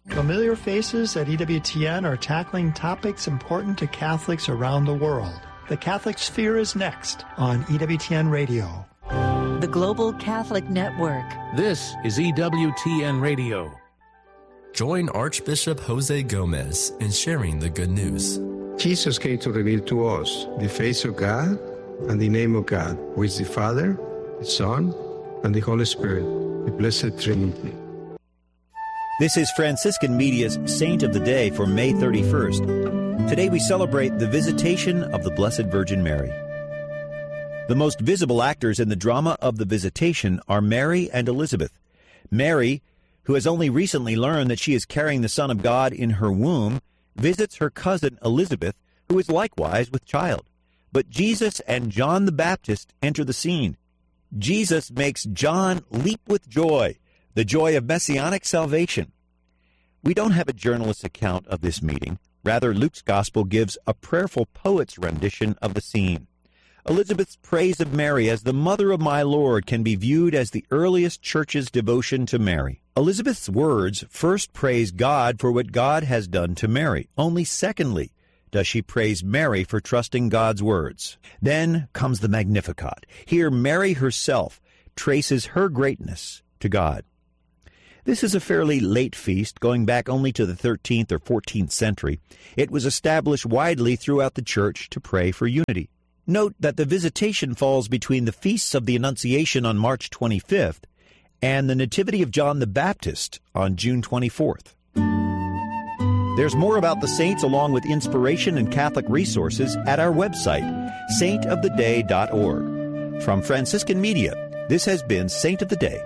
Familiar faces at EWTN are tackling topics important to Catholics around the world. The Catholic Sphere is next on EWTN Radio. The Global Catholic Network. This is EWTN Radio. Join Archbishop Jose Gomez in sharing the good news. Jesus came to reveal to us the face of God and the name of God, who is the Father, the Son, and the Holy Spirit, the Blessed Trinity. This is Franciscan Media's Saint of the Day for May 31st. Today we celebrate the Visitation of the Blessed Virgin Mary. The most visible actors in the drama of the Visitation are Mary and Elizabeth. Mary, who has only recently learned that she is carrying the Son of God in her womb, visits her cousin Elizabeth, who is likewise with child. But Jesus and John the Baptist enter the scene. Jesus makes John leap with joy, the joy of messianic salvation. We don't have a journalist's account of this meeting. Rather, Luke's Gospel gives a prayerful poet's rendition of the scene. Elizabeth's praise of Mary as the mother of my Lord can be viewed as the earliest church's devotion to Mary. Elizabeth's words first praise God for what God has done to Mary. Only secondly does she praise Mary for trusting God's words. Then comes the Magnificat. Here Mary herself traces her greatness to God. This is a fairly late feast, going back only to the 13th or 14th century. It was established widely throughout the Church to pray for unity. Note that the Visitation falls between the feasts of the Annunciation on March 25th and the Nativity of John the Baptist on June 24th. There's more about the saints along with inspiration and Catholic resources at our website, saintoftheday.org. From Franciscan Media, this has been Saint of the Day.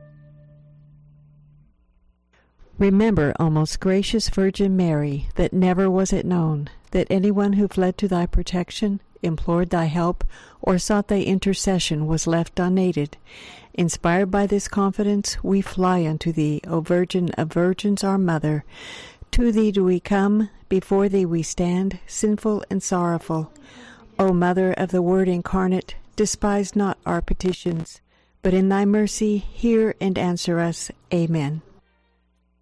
Remember, O most gracious Virgin Mary, that never was it known that anyone who fled to thy protection, implored thy help, or sought thy intercession was left unaided. Inspired by this confidence, we fly unto thee, O Virgin of Virgins, our Mother. To thee do we come, before thee we stand, sinful and sorrowful. O Mother of the Word incarnate, despise not our petitions, but in thy mercy hear and answer us. Amen.